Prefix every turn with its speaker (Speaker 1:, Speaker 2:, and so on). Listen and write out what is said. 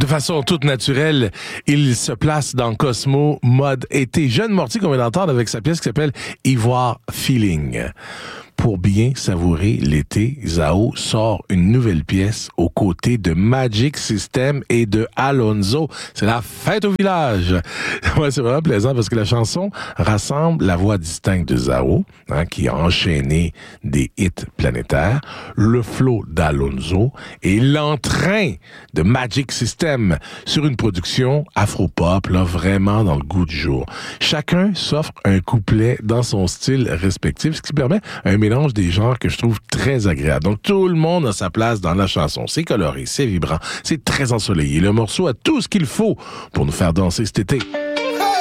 Speaker 1: façon toute naturelle, il se place dans Cosmo mode été. Jeune Morty qu'on vient d'entendre avec sa pièce qui s'appelle Ivoire Feeling. Pour bien savourer l'été, Zao sort une nouvelle pièce aux côtés de Magic System et de Alonzo. C'est la fête au village. Ouais, c'est vraiment plaisant parce que la chanson rassemble la voix distincte de Zao, qui a enchaîné des hits planétaires, le flow d'Alonzo et l'entrain de Magic System sur une production afro-pop, là, vraiment dans le goût du jour. Chacun s'offre un couplet dans son style respectif, ce qui permet un mélange des genres que je trouve très agréable. Donc, tout le monde a sa place dans la chanson. C'est coloré, c'est vibrant, c'est très ensoleillé. Le morceau a tout ce qu'il faut pour nous faire danser cet été.